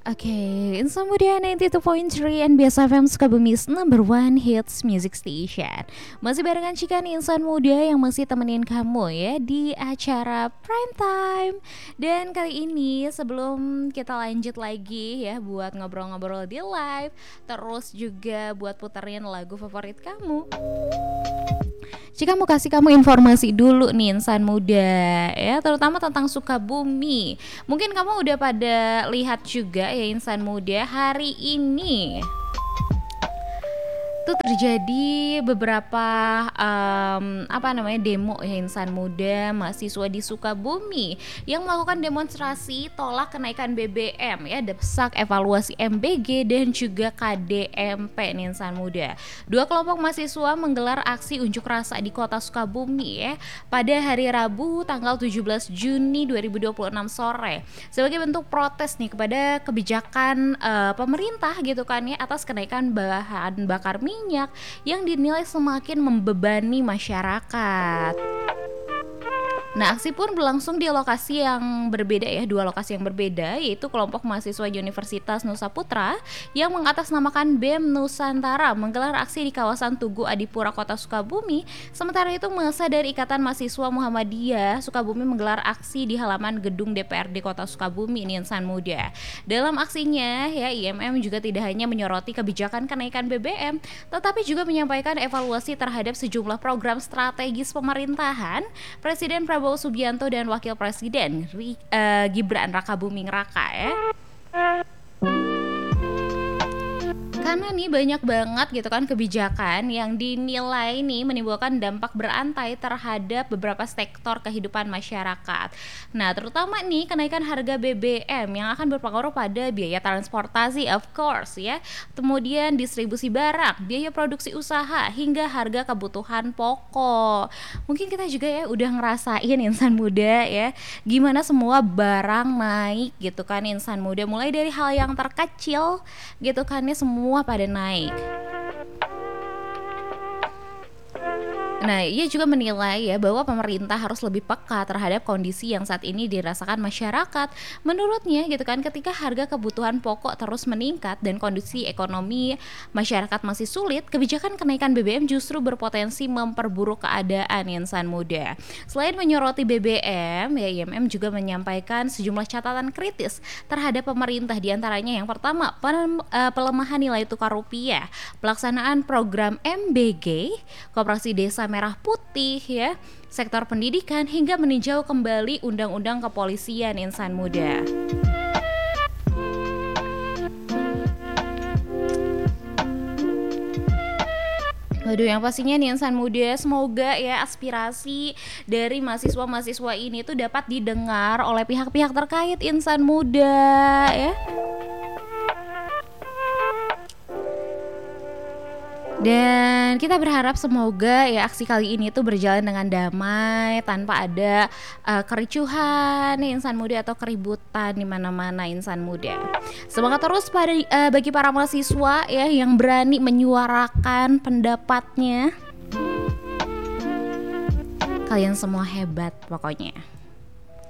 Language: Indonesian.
Oke, Insan Muda 92.3 NBS FM Sukabumi's number one hits music station. Masih barengan Cikan Insan Muda yang masih temenin kamu ya di acara Prime Time. Dan kali ini sebelum kita lanjut lagi ya buat ngobrol-ngobrol di live, terus juga buat puterin lagu favorit kamu, Cika mau kasih kamu informasi dulu nih Insan Muda ya, terutama tentang Sukabumi. Mungkin kamu udah pada lihat juga ya Insan Muda, hari ini itu terjadi beberapa demo ya Insan Muda mahasiswa di Sukabumi yang melakukan demonstrasi tolak kenaikan BBM ya, desak evaluasi MBG dan juga KDMP nih Insan Muda. Dua kelompok mahasiswa menggelar aksi unjuk rasa di kota Sukabumi ya pada hari Rabu tanggal 17 Juni 2026 sore sebagai bentuk protes nih kepada kebijakan pemerintah gitu kan ya atas kenaikan bahan bakar minyak yang dinilai semakin membebani masyarakat. Nah, aksi pun berlangsung di lokasi yang berbeda ya, dua lokasi yang berbeda, yaitu kelompok mahasiswa Universitas Nusa Putra yang mengatasnamakan BEM Nusantara menggelar aksi di kawasan Tugu Adipura Kota Sukabumi. Sementara itu massa dari Ikatan Mahasiswa Muhammadiyah Sukabumi menggelar aksi di halaman gedung DPRD Kota Sukabumi ini Insan Muda. Dalam aksinya ya, IMM juga tidak hanya menyoroti kebijakan kenaikan BBM, tetapi juga menyampaikan evaluasi terhadap sejumlah program strategis pemerintahan Presiden Prabowo Subianto dan Wakil Presiden Gibran Rakabuming Raka ya. Karena nih banyak banget gitu kan kebijakan yang dinilai nih menimbulkan dampak berantai terhadap beberapa sektor kehidupan masyarakat. Nah, terutama nih kenaikan harga BBM yang akan berpengaruh pada biaya transportasi of course ya. Kemudian distribusi barang, biaya produksi usaha hingga harga kebutuhan pokok. Mungkin kita juga ya udah ngerasain Insan Muda ya, gimana semua barang naik gitu kan Insan Muda, mulai dari hal yang terkecil gitu kan ya, semua pada naik. Nah, ia juga menilai ya bahwa pemerintah harus lebih peka terhadap kondisi yang saat ini dirasakan masyarakat. Menurutnya gitu kan, ketika harga kebutuhan pokok terus meningkat dan kondisi ekonomi masyarakat masih sulit, kebijakan kenaikan BBM justru berpotensi memperburuk keadaan Insan Muda. Selain menyoroti BBM, ya IMM juga menyampaikan sejumlah catatan kritis terhadap pemerintah, diantaranya yang pertama, pelemahan nilai tukar rupiah, pelaksanaan program MBG, Koperasi Desa Merah Putih ya, sektor pendidikan hingga meninjau kembali undang-undang kepolisian Insan Muda. Waduh, yang pastinya nih Insan Muda, semoga ya aspirasi dari mahasiswa-mahasiswa ini tuh dapat didengar oleh pihak-pihak terkait Insan Muda ya. Dan kita berharap semoga ya aksi kali ini tuh berjalan dengan damai tanpa ada kericuhan Insan Muda atau keributan di mana-mana Insan Muda. Semangat terus bagi para mahasiswa ya yang berani menyuarakan pendapatnya. Kalian semua hebat pokoknya.